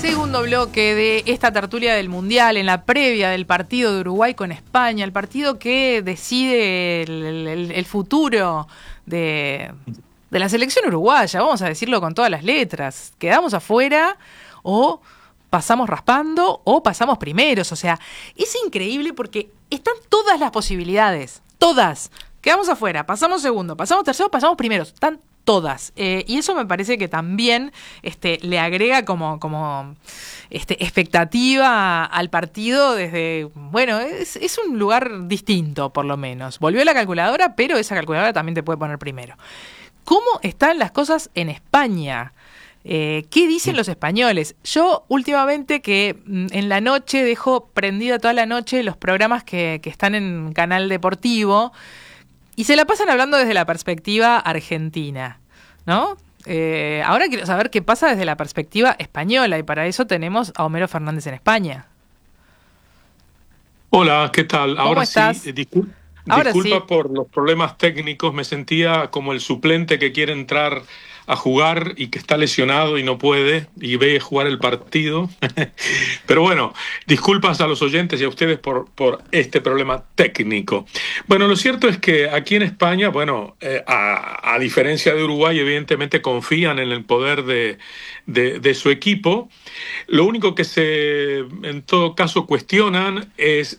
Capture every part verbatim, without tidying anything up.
Segundo bloque de esta tertulia del Mundial, en la previa del partido de Uruguay con España, el partido que decide el, el, el futuro de, de la selección uruguaya, vamos a decirlo con todas las letras. ¿Quedamos afuera o pasamos raspando o pasamos primeros? O sea, es increíble porque están todas las posibilidades, todas. Quedamos afuera, pasamos segundo, pasamos tercero, pasamos primeros, están todas. Eh, y eso me parece que también este, le agrega como, como este, expectativa al partido desde, bueno, es, es un lugar distinto por lo menos. Volvió la calculadora, pero esa calculadora también te puede poner primero. ¿Cómo están las cosas en España? Eh, ¿Qué dicen los españoles? Yo últimamente que mm, en la noche dejo prendida toda la noche los programas que, que están en Canal Deportivo, y se la pasan hablando desde la perspectiva argentina, ¿no? Eh, ahora quiero saber qué pasa desde la perspectiva española, y para eso tenemos a Homero Fernández en España. Hola, ¿qué tal? ¿Cómo Ahora estás? sí, discul Ahora disculpa sí. por los problemas técnicos, me sentía como el suplente que quiere entrar a jugar y que está lesionado y no puede, y ve jugar el partido. Pero bueno, disculpas a los oyentes y a ustedes por, por este problema técnico. Bueno, lo cierto es que aquí en España, bueno, eh, a, a diferencia de Uruguay, evidentemente confían en el poder de, de, de su equipo. Lo único que se, en todo caso, cuestionan es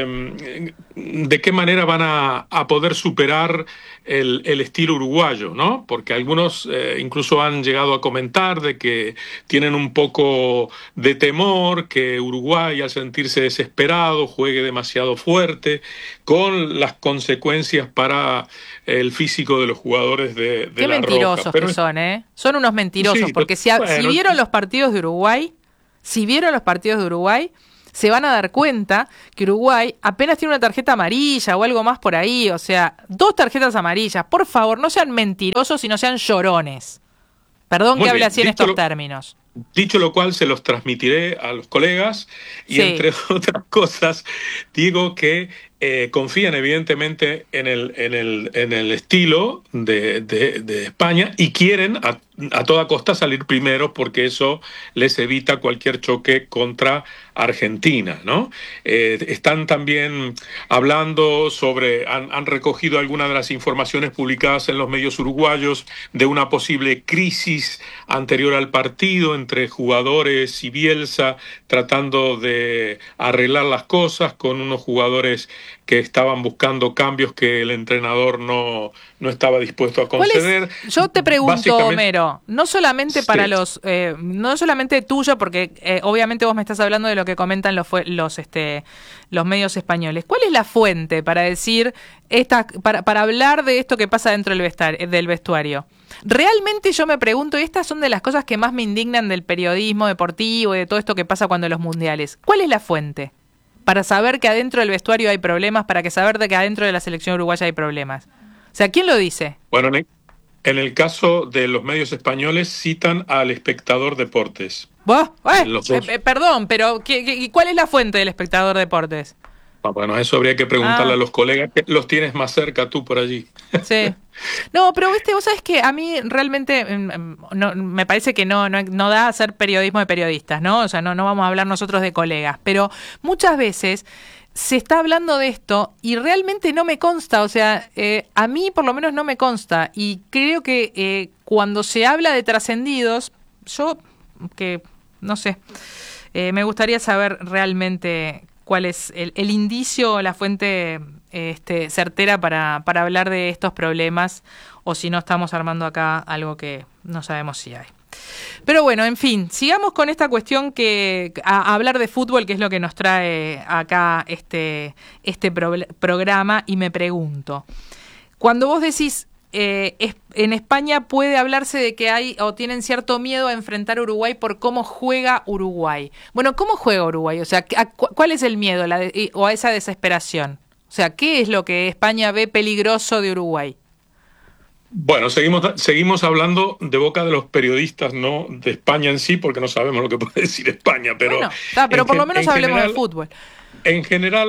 eh, de qué manera van a, a poder superar el, el estilo uruguayo, ¿no? Porque algunos eh, incluso han llegado a comentar de que tienen un poco de temor que Uruguay, al sentirse desesperado, juegue demasiado fuerte, con las consecuencias para el físico de los jugadores de, de Qué La mentirosos Roja. Pero que son, ¿eh? Son unos mentirosos, sí, porque si, a, bueno, si vieron los partidos de Uruguay, si vieron los partidos de Uruguay, se van a dar cuenta que Uruguay apenas tiene una tarjeta amarilla o algo más por ahí, o sea, dos tarjetas amarillas. Por favor, no sean mentirosos y no sean llorones. Perdón muy que hable bien, así en dicho estos lo, términos. dicho lo cual, se los transmitiré a los colegas y, Sí. entre otras cosas, digo que eh, confían evidentemente en el, en el, en el estilo de, de, de España y quieren a, a toda costa salir primeros, porque eso les evita cualquier choque contra Argentina, ¿no? Eh, están también hablando sobre, han, han recogido algunas de las informaciones publicadas en los medios uruguayos de una posible crisis anterior al partido entre jugadores y Bielsa, tratando de arreglar las cosas con unos jugadores que estaban buscando cambios que el entrenador no, no estaba dispuesto a conceder. Yo te pregunto, Básicamente, Homero, no solamente para sí. los, eh, no solamente tuyo, porque eh, obviamente vos me estás hablando de lo que comentan los los este los medios españoles. ¿Cuál es la fuente para decir esta, para, para hablar de esto que pasa dentro del vestuario, del vestuario? Realmente yo me pregunto, y estas son de las cosas que más me indignan del periodismo deportivo y de todo esto que pasa cuando los mundiales. ¿Cuál es la fuente para saber que adentro del vestuario hay problemas, para que saber de que adentro de la selección uruguaya hay problemas? O sea, ¿quién lo dice? Bueno, en el, en el caso de los medios españoles citan al Espectador Deportes. ¿Vos? Eh, Los eh, dos. eh, perdón, pero ¿qué, qué, ¿cuál es la fuente del Espectador Deportes? Ah, bueno, eso habría que preguntarle Ah. a los colegas, que los tienes más cerca tú por allí. Sí. No, pero viste, vos sabés que a mí realmente mm, no, me parece que no, no, no da a hacer periodismo de periodistas, ¿no? O sea, no, no vamos a hablar nosotros de colegas, pero muchas veces se está hablando de esto y realmente no me consta, o sea, eh, a mí por lo menos no me consta, y creo que eh, cuando se habla de trascendidos, yo, que no sé, eh, me gustaría saber realmente cuál es el, el indicio o la fuente este, certera para, para hablar de estos problemas, o si no estamos armando acá algo que no sabemos si hay. Pero bueno, en fin, sigamos con esta cuestión, que a, a hablar de fútbol, que es lo que nos trae acá este, este pro, programa, y me pregunto, cuando vos decís eh, es, en España puede hablarse de que hay o tienen cierto miedo a enfrentar a Uruguay por cómo juega Uruguay. Bueno, ¿cómo juega Uruguay? O sea, a, ¿cuál es el miedo la de, o a esa desesperación? O sea, ¿qué es lo que España ve peligroso de Uruguay? Bueno, seguimos, seguimos hablando de boca de los periodistas, no de España en sí, porque no sabemos lo que puede decir España. Pero, bueno, está, pero por en, lo menos en hablemos general, de fútbol. En general,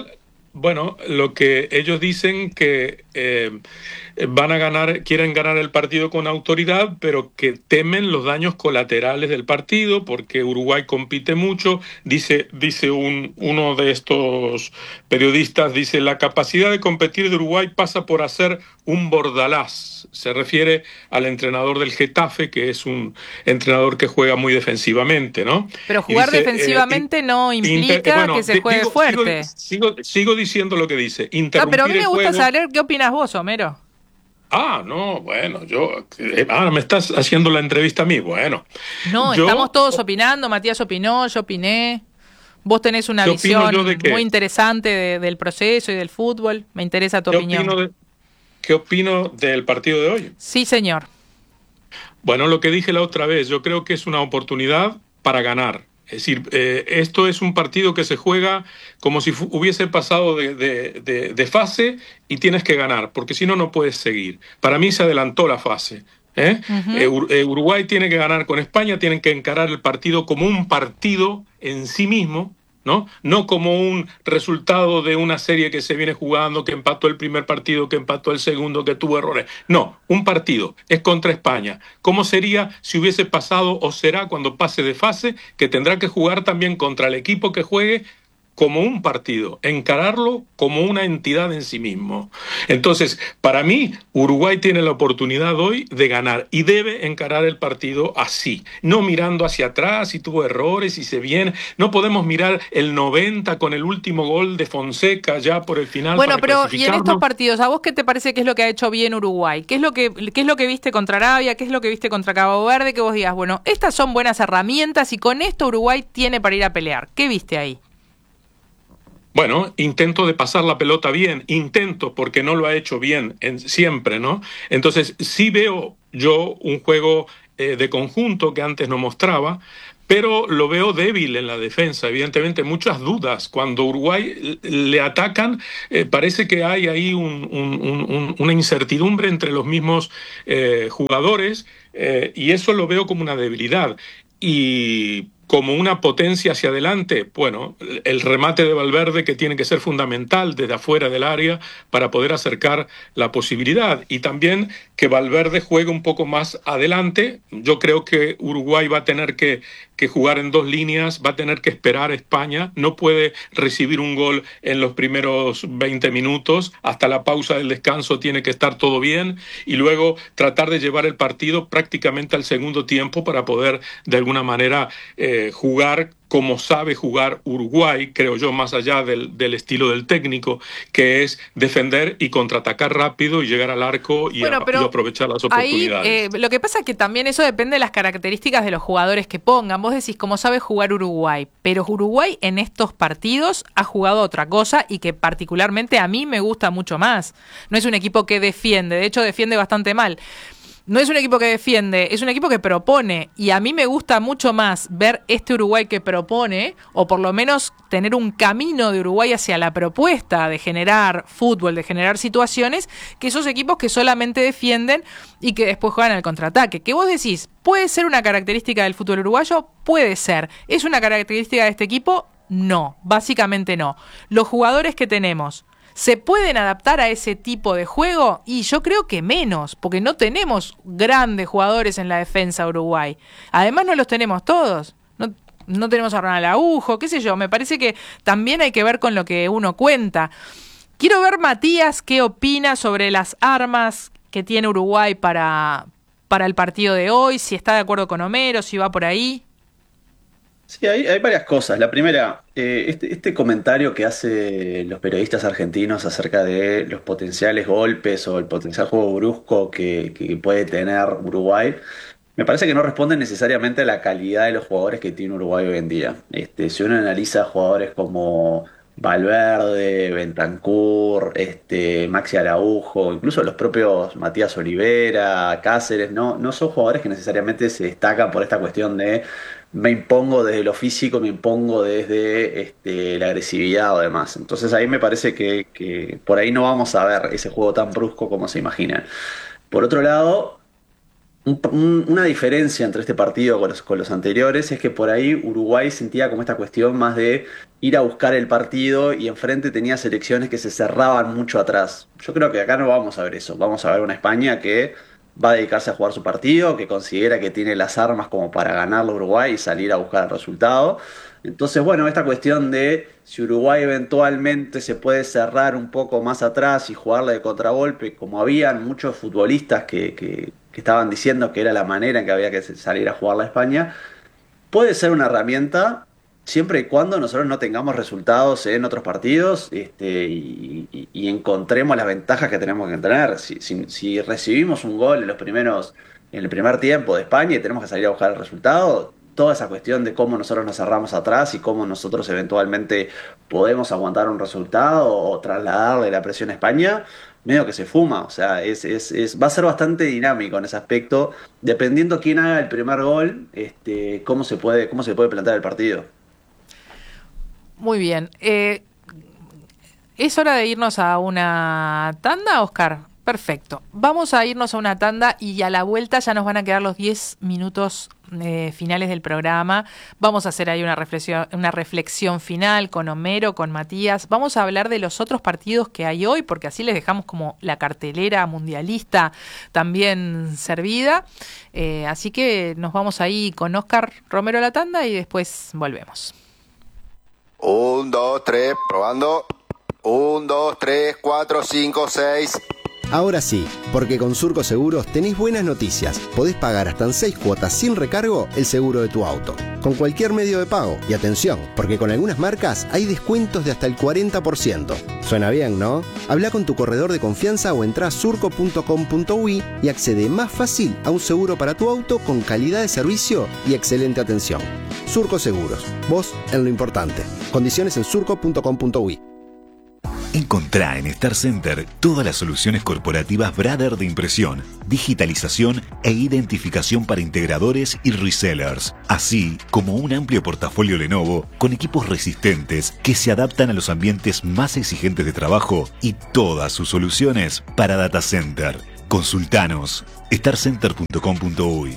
Bueno, lo que ellos dicen que eh, van a ganar, quieren ganar el partido con autoridad, pero que temen los daños colaterales del partido porque Uruguay compite mucho. Dice, dice un, uno de estos periodistas, dice, la capacidad de competir de Uruguay pasa por hacer un Bordalás. Se refiere al entrenador del Getafe, que es un entrenador que juega muy defensivamente, ¿no? Pero jugar dice, defensivamente eh, no implica inter, bueno, que se juegue digo, fuerte. Sigo, sigo, sigo diciendo lo que dice. No, pero a mí me gusta juego. saber qué opinas vos, Homero. Ah, no, bueno, yo... Eh, ah, me estás haciendo la entrevista a mí, bueno. No, yo, estamos todos opinando, Matías opinó, yo opiné. Vos tenés una visión muy interesante de, del proceso y del fútbol. Me interesa tu ¿Qué opinión. Opino de, ¿Qué opino del partido de hoy? Sí, señor. Bueno, lo que dije la otra vez, yo creo que es una oportunidad para ganar. Es decir, eh, esto es un partido que se juega como si hubiese pasado de, de, de, de fase y tienes que ganar, porque si no, no puedes seguir. Para mí se adelantó la fase. ¿eh? Uh-huh. eh, Uruguay tiene que ganar con España, tienen que encarar el partido como un partido en sí mismo, ¿no? No como un resultado de una serie que se viene jugando, que empató el primer partido, que empató el segundo, que tuvo errores. No, un partido, es contra España. ¿Cómo sería si hubiese pasado o será cuando pase de fase, que tendrá que jugar también contra el equipo que juegue como un partido, encararlo como una entidad en sí mismo? Entonces, para mí, Uruguay tiene la oportunidad hoy de ganar y debe encarar el partido así, no mirando hacia atrás si tuvo errores, si se viene. No podemos mirar el noventa con el último gol de Fonseca ya por el final. Bueno, para pero y en estos partidos, ¿a vos qué te parece que es lo que ha hecho bien Uruguay? ¿Qué es lo que, qué es lo que viste contra Arabia? ¿Qué es lo que viste contra Cabo Verde? Que vos digas, bueno, estas son buenas herramientas y con esto Uruguay tiene para ir a pelear. ¿Qué viste ahí? Bueno, intento de pasar la pelota bien, intento porque no lo ha hecho bien en, siempre, ¿no? Entonces sí veo yo un juego eh, de conjunto que antes no mostraba, pero lo veo débil en la defensa, evidentemente muchas dudas. Cuando Uruguay le atacan, eh, parece que hay ahí un, un, un, una incertidumbre entre los mismos eh, jugadores eh, y eso lo veo como una debilidad. Y como una potencia hacia adelante, bueno, el remate de Valverde, que tiene que ser fundamental desde afuera del área para poder acercar la posibilidad, y también que Valverde juegue un poco más adelante. Yo creo que Uruguay va a tener que, que jugar en dos líneas, va a tener que esperar a España, no puede recibir un gol en los primeros veinte minutos, hasta la pausa del descanso tiene que estar todo bien, y luego tratar de llevar el partido prácticamente al segundo tiempo para poder de alguna manera eh, jugar como sabe jugar Uruguay, creo yo, más allá del, del estilo del técnico, que es defender y contraatacar rápido y llegar al arco y, bueno, a, y aprovechar las oportunidades. Ahí, eh, lo que pasa es que también eso depende de las características de los jugadores que pongan. Vos decís cómo sabe jugar Uruguay, pero Uruguay en estos partidos ha jugado otra cosa y que particularmente a mí me gusta mucho más. No es un equipo que defiende, de hecho defiende bastante mal. No es un equipo que defiende, es un equipo que propone, y a mí me gusta mucho más ver este Uruguay que propone, o por lo menos tener un camino de Uruguay hacia la propuesta de generar fútbol, de generar situaciones, que esos equipos que solamente defienden y que después juegan al contraataque. Que vos decís, ¿puede ser una característica del fútbol uruguayo? Puede ser. ¿Es una característica de este equipo? No, básicamente no. Los jugadores que tenemos, ¿se pueden adaptar a ese tipo de juego? Y yo creo que menos, porque no tenemos grandes jugadores en la defensa de Uruguay. Además no los tenemos todos. No, no tenemos a Ronald Araujo, qué sé yo. Me parece que también hay que ver con lo que uno cuenta. Quiero ver, Matías, qué opina sobre las armas que tiene Uruguay para, para el partido de hoy, si está de acuerdo con Homero, si va por ahí. Sí, hay, hay varias cosas. La primera, eh, este, este comentario que hacen los periodistas argentinos acerca de los potenciales golpes o el potencial juego brusco que, que puede tener Uruguay, me parece que no responde necesariamente a la calidad de los jugadores que tiene Uruguay hoy en día. Este, si uno analiza jugadores como Valverde, Bentancur, este, Maxi Araujo, incluso los propios Matías Olivera, Cáceres, no, no son jugadores que necesariamente se destacan por esta cuestión de me impongo desde lo físico, me impongo desde este, la agresividad o demás. Entonces ahí me parece que, que por ahí no vamos a ver ese juego tan brusco como se imaginan. Por otro lado, un- un- una diferencia entre este partido con los, con los anteriores es que por ahí Uruguay sentía como esta cuestión más de ir a buscar el partido y enfrente tenía selecciones que se cerraban mucho atrás. Yo creo que acá no vamos a ver eso. Vamos a ver una España que va a dedicarse a jugar su partido, que considera que tiene las armas como para ganarlo a Uruguay y salir a buscar el resultado. Entonces, bueno, esta cuestión de si Uruguay eventualmente se puede cerrar un poco más atrás y jugarle de contragolpe, como habían muchos futbolistas que, que- que estaban diciendo que era la manera en que había que salir a jugar la España, puede ser una herramienta siempre y cuando nosotros no tengamos resultados en otros partidos, este, y, y- y encontremos las ventajas que tenemos que tener. Si, si- si recibimos un gol en los primeros, en el primer tiempo de España y tenemos que salir a buscar el resultado, toda esa cuestión de cómo nosotros nos cerramos atrás y cómo nosotros eventualmente podemos aguantar un resultado o trasladarle la presión a España, medio que se fuma. O sea, es, es, es- va a ser bastante dinámico en ese aspecto, dependiendo quién haga el primer gol, este, cómo se puede, cómo se puede plantear el partido. Muy bien. Eh, ¿Es hora de irnos a una tanda, Oscar? Perfecto. Vamos a irnos a una tanda y a la vuelta ya nos van a quedar los diez minutos eh, finales del programa. Vamos a hacer ahí una reflexión, una reflexión final con Homero, con Matías. Vamos a hablar de los otros partidos que hay hoy, porque así les dejamos como la cartelera mundialista también servida. Eh, así que nos vamos ahí con Oscar Romero a la tanda y después volvemos. Un, dos, tres, probando. Un, dos, tres, cuatro, cinco, seis. Ahora sí, porque con Surco Seguros tenés buenas noticias. Podés pagar hasta en seis cuotas sin recargo el seguro de tu auto, con cualquier medio de pago. Y atención, porque con algunas marcas hay descuentos de hasta el cuarenta por ciento. Suena bien, ¿no? Habla con tu corredor de confianza o entrá a surco punto com punto uy y accede más fácil a un seguro para tu auto con calidad de servicio y excelente atención. Surco Seguros, vos en lo importante. Condiciones en surco punto com punto uy. Encontrá en Star Center todas las soluciones corporativas Brother de impresión, digitalización e identificación para integradores y resellers, así como un amplio portafolio Lenovo con equipos resistentes que se adaptan a los ambientes más exigentes de trabajo y todas sus soluciones para data center. Consultanos star center punto com punto uy.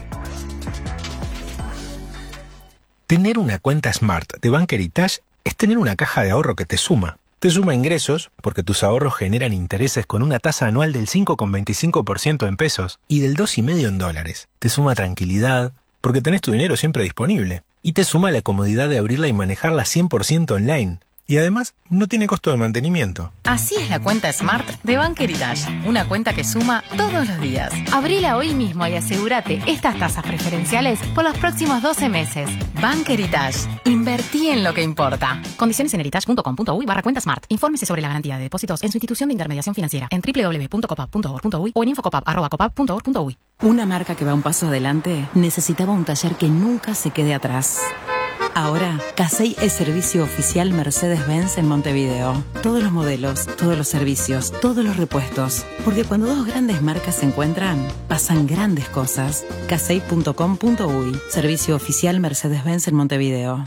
Tener una cuenta Smart de Bank Heritage es tener una caja de ahorro que te suma. Te suma ingresos, porque tus ahorros generan intereses con una tasa anual del cinco coma veinticinco por ciento en pesos y del dos coma cinco por ciento en dólares. Te suma tranquilidad, porque tenés tu dinero siempre disponible. Y te suma la comodidad de abrirla y manejarla cien por ciento online. Y además, no tiene costo de mantenimiento. Así es la cuenta Smart de Bank Heritage. Una cuenta que suma todos los días. Abrila hoy mismo y asegúrate estas tasas preferenciales por los próximos doce meses. Bank Heritage. Invertí en lo que importa. Condiciones en heritage punto com punto uy barra cuenta Smart. Infórmese sobre la garantía de depósitos en su institución de intermediación financiera en doble u doble u doble u punto copap punto org punto uy o en infocopap arroba copap punto org punto uy. Una marca que va un paso adelante necesitaba un taller que nunca se quede atrás. Ahora, Casey es servicio oficial Mercedes-Benz en Montevideo. Todos los modelos, todos los servicios, todos los repuestos. Porque cuando dos grandes marcas se encuentran, pasan grandes cosas. casey punto com punto uy. Servicio oficial Mercedes-Benz en Montevideo.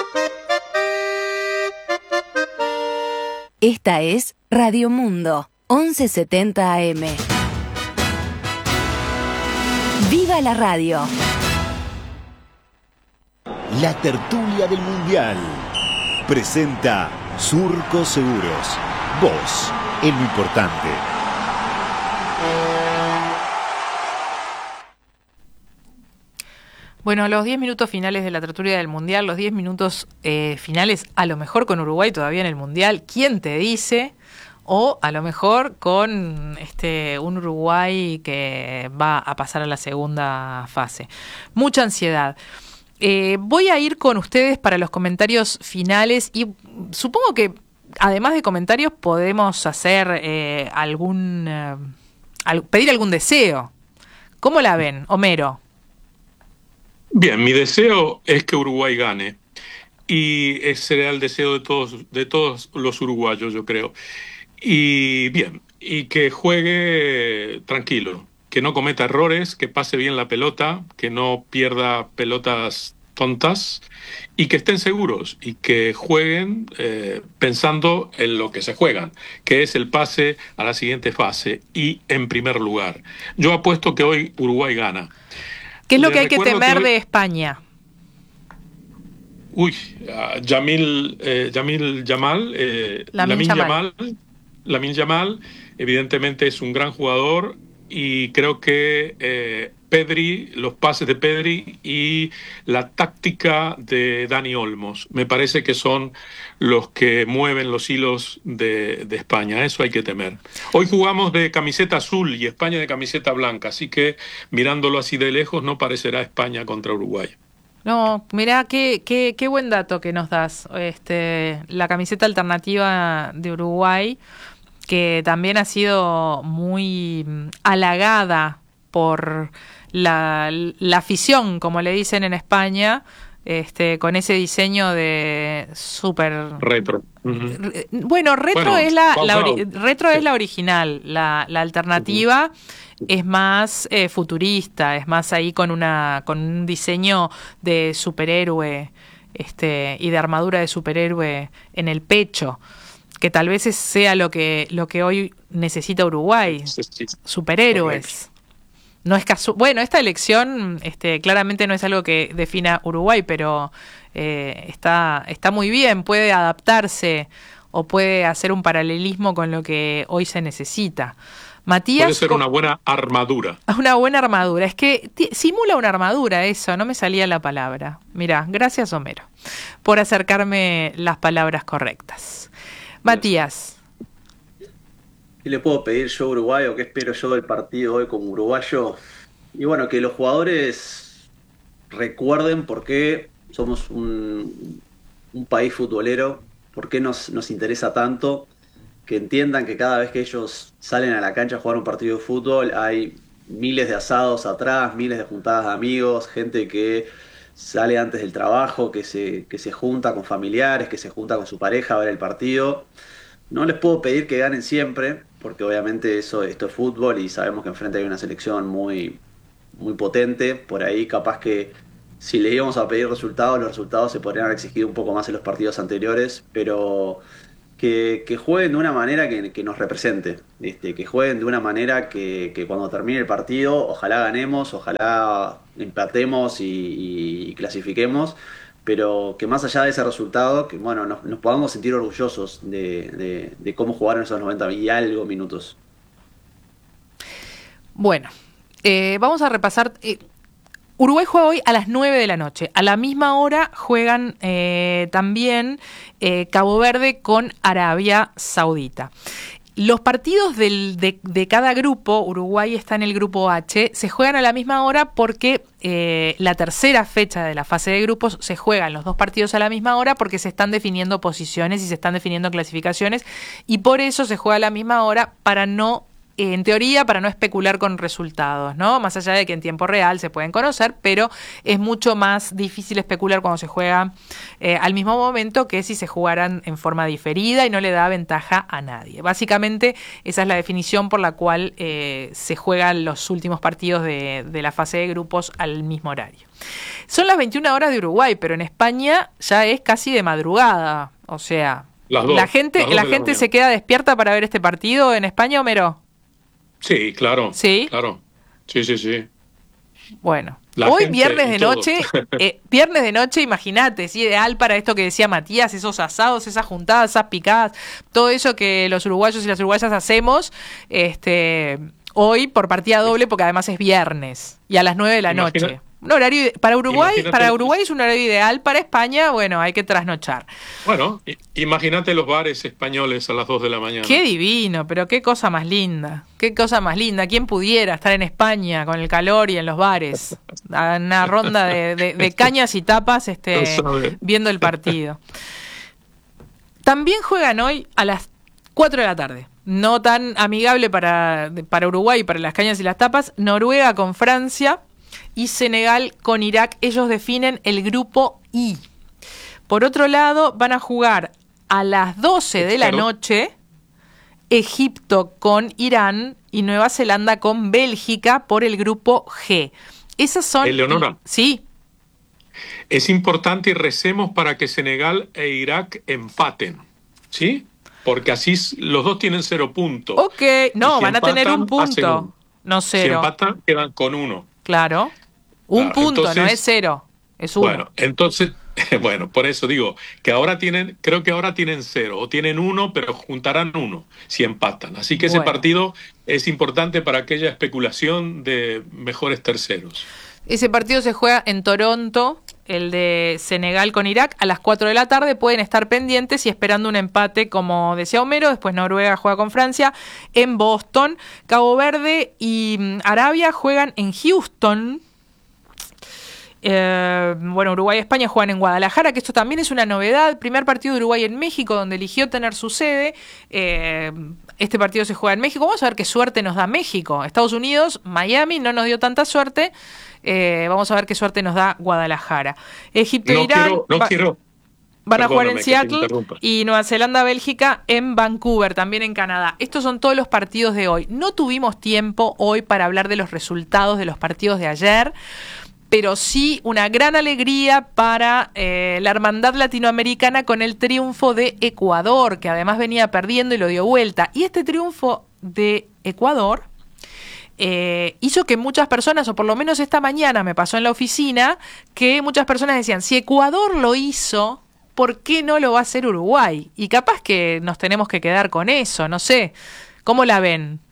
Esta es Radio Mundo, once setenta A M. ¡Viva la radio! La tertulia del Mundial presenta Surco Seguros. Vos, en lo importante. Bueno, los diez minutos finales de la tertulia del Mundial, los diez minutos eh, finales a lo mejor con Uruguay todavía en el Mundial, ¿quién te dice? O a lo mejor con este un Uruguay que va a pasar a la segunda fase. Mucha ansiedad. Eh, voy a ir con ustedes para los comentarios finales y supongo que además de comentarios podemos hacer eh, algún eh, al, pedir algún deseo. ¿Cómo la ven, Homero? Bien, mi deseo es que Uruguay gane y ese será el deseo de todos, de todos los uruguayos, yo creo. Y bien, y que juegue tranquilo, que no cometa errores, que pase bien la pelota, que no pierda pelotas tontas, y que estén seguros y que jueguen eh, pensando en lo que se juegan, que es el pase a la siguiente fase y en primer lugar. Yo apuesto que hoy Uruguay gana. ¿Qué es lo Les que hay que recuerdo temer que hoy- de España? Uy, uh, Yamil, eh, Yamil Yamal, eh, Lamine Lamine Yamal. Yamal, Lamine Yamal, evidentemente es un gran jugador y creo que eh, Pedri, los pases de Pedri y la táctica de Dani Olmos, me parece que son los que mueven los hilos de, de España. Eso hay que temer. Hoy jugamos de camiseta azul y España de camiseta blanca, así que mirándolo así de lejos no parecerá España contra Uruguay. No, mirá, qué, qué, qué buen dato que nos das. Este, la camiseta alternativa de Uruguay, que también ha sido muy mm, halagada por la, la afición, como le dicen en España, este, con ese diseño de súper... Retro. Ujú. Re- Bueno, retro Bueno, es la, la Falcao. ori- retro es la original, la, la alternativa es más eh, futurista, es más ahí con una con un diseño de superhéroe, este, y de armadura de superhéroe en el pecho, que tal vez es- sea lo que lo que hoy necesita Uruguay, Sí, sí. superhéroes. No es casu bueno, esta elección este, claramente no es algo que defina Uruguay, pero eh, está, está muy bien, puede adaptarse o puede hacer un paralelismo con lo que hoy se necesita. Matías, Puede ser co- una buena armadura. una buena armadura. Es que ti- simula una armadura eso, no me salía la palabra. Mirá, gracias Homero por acercarme las palabras correctas. Matías, ¿Qué le puedo pedir yo a Uruguay o qué espero yo del partido hoy como uruguayo? Y bueno, que los jugadores recuerden por qué somos un, un país futbolero, por qué nos, nos interesa tanto, que entiendan que cada vez que ellos salen a la cancha a jugar un partido de fútbol hay miles de asados atrás, miles de juntadas de amigos, gente que sale antes del trabajo, que se, que se junta con familiares, que se junta con su pareja a ver el partido. No les puedo pedir que ganen siempre, porque obviamente eso, esto es fútbol y sabemos que enfrente hay una selección muy, muy potente. Por ahí capaz que si le íbamos a pedir resultados, los resultados se podrían haber exigido un poco más en los partidos anteriores, pero que, que jueguen de una manera que, que nos represente, este, que jueguen de una manera que, que cuando termine el partido, ojalá ganemos, ojalá empatemos y, y- y clasifiquemos, pero que más allá de ese resultado, que bueno, nos, nos podamos sentir orgullosos de, de- de cómo jugaron esos noventa y algo minutos. bueno, eh, vamos a repasar. eh, Uruguay juega hoy a las nueve de la noche. A la misma hora juegan eh, también eh, Cabo Verde con Arabia Saudita. Los partidos del- de, de cada grupo, Uruguay está en el grupo H, se juegan a la misma hora porque eh, la tercera fecha de la fase de grupos se juegan los dos partidos a la misma hora porque se están definiendo posiciones y se están definiendo clasificaciones y por eso se juega a la misma hora para no, eh, en teoría, para no especular con resultados, ¿no? Más allá de que en tiempo real se pueden conocer, pero es mucho más difícil especular cuando se juega eh, al mismo momento que si se jugaran en forma diferida y no le da ventaja a nadie. Básicamente esa es la definición por la cual eh, se juegan los últimos partidos de, de la fase de grupos al mismo horario. Son las veintiuna horas de Uruguay, pero en España ya es casi de madrugada, o sea, Las dos, la gente, las dos la de la gente mañana. se queda despierta para ver este partido en España, Homero. Sí, claro. ¿Sí? Claro. Sí, sí, sí. Bueno, La hoy gente viernes y de todo. noche, eh, viernes de noche, imagínate, es ideal para esto que decía Matías, esos asados, esas juntadas, esas picadas, todo eso que los uruguayos y las uruguayas hacemos, este, hoy por partida doble, porque además es viernes y a las nueve de la Imagina- noche. Un horario ide- para Uruguay, Imagínate- para Uruguay es un horario ideal, para España, bueno, hay que trasnochar. Bueno, i- imagínate los bares españoles a las dos de la mañana. Qué divino, pero qué cosa más linda, qué cosa más linda. ¿Quién pudiera estar en España con el calor y en los bares? A una ronda de, de- de cañas y tapas este, No sabe. viendo el partido. También juegan hoy a las cuatro de la tarde. No tan amigable para, para Uruguay, para las cañas y las tapas. Noruega con Francia y Senegal con Irak. Ellos definen el grupo I. Por otro lado, van a jugar a las doce de la Claro. noche Egipto con Irán y Nueva Zelanda con Bélgica por el grupo G. Esas son... Eleonora. Sí, es importante y recemos para que Senegal e Irak empaten, ¿sí? Porque así los dos tienen cero puntos. Ok, no, si van a tener un punto, un, no cero. Si empatan, quedan con uno. Claro, un claro, punto, entonces, no es cero, es uno. Bueno, entonces, bueno, por eso digo que ahora tienen, creo que ahora tienen cero, o tienen uno, pero juntarán uno si empatan. Así que bueno. ese partido es importante para aquella especulación de mejores terceros. Ese partido se juega en Toronto, el de Senegal con Irak, a las cuatro de la tarde. Pueden estar pendientes y esperando un empate, como decía Homero. Después Noruega juega con Francia en Boston. Cabo Verde y Arabia juegan en Houston. Eh, bueno, Uruguay y España juegan en Guadalajara, que esto también es una novedad. Primer partido de Uruguay en México, donde eligió tener su sede. Eh, este partido se juega en México. Vamos a ver qué suerte nos da México. Estados Unidos, Miami no nos dio tanta suerte. Eh, vamos a ver qué suerte nos da Guadalajara. Egipto no e Irán quiero, no va, quiero. van a jugar en Perdóname, Seattle y Nueva Zelanda, Bélgica en Vancouver, también en Canadá. Estos son todos los partidos de hoy. No tuvimos tiempo hoy para hablar de los resultados de los partidos de ayer, pero sí una gran alegría para eh, la hermandad latinoamericana con el triunfo de Ecuador, que además venía perdiendo y lo dio vuelta. Y este triunfo de Ecuador eh, hizo que muchas personas, o por lo menos esta mañana me pasó en la oficina, que muchas personas decían, si Ecuador lo hizo, ¿por qué no lo va a hacer Uruguay? Y capaz que nos tenemos que quedar con eso, no sé. ¿Cómo la ven?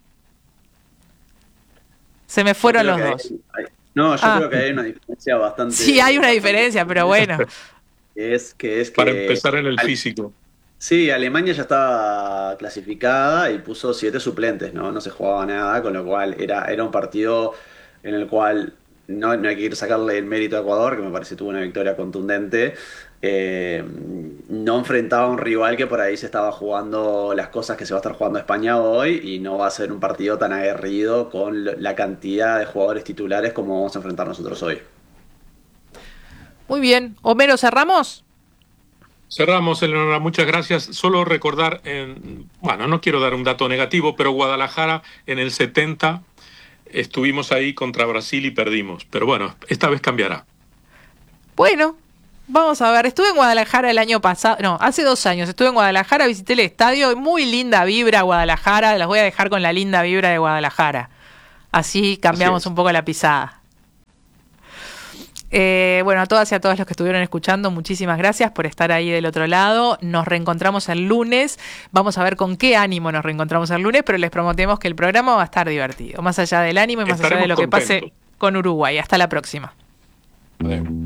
Se me fueron los dos. Hay, hay, no, yo ah. creo que hay una diferencia bastante... Sí, hay una diferencia, pero bueno. Es que es que... Para empezar en el físico. Sí, Alemania ya estaba clasificada y puso siete suplentes, ¿no? No se jugaba nada, con lo cual era, era un partido en el cual no, no hay que ir a sacarle el mérito a Ecuador, que me parece tuvo una victoria contundente. Eh, no enfrentaba a un rival que por ahí se estaba jugando las cosas que se va a estar jugando España hoy y no va a ser un partido tan aguerrido con la cantidad de jugadores titulares como vamos a enfrentar nosotros hoy. Muy bien. Homero, ¿cerramos? Cerramos, Eleonora, muchas gracias. Solo recordar, en, bueno, no quiero dar un dato negativo, pero Guadalajara en el setenta estuvimos ahí contra Brasil y perdimos. Pero bueno, esta vez cambiará. Bueno, vamos a ver. Estuve en Guadalajara el año pasado, no, hace dos años. Estuve en Guadalajara, visité el estadio. Muy linda vibra Guadalajara. Las voy a dejar con la linda vibra de Guadalajara. Así cambiamos Así un poco la pisada. Eh, bueno, a todas y a todos los que estuvieron escuchando, muchísimas gracias por estar ahí del otro lado. Nos reencontramos el lunes. Vamos a ver con qué ánimo nos reencontramos el lunes, pero les prometemos que el programa va a estar divertido, más allá del ánimo y más Estaremos allá de lo contentos. que pase con Uruguay. Hasta la próxima. Bien.